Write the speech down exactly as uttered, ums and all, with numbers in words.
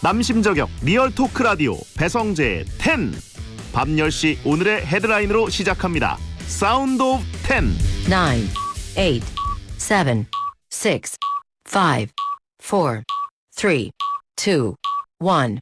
남심저격 리얼 토크 라디오 배성재의 텐. 밤 열 시 오늘의 헤드라인으로 시작합니다. 사운드 오브 텐. nine, eight, seven, six, five, four, three, two, one.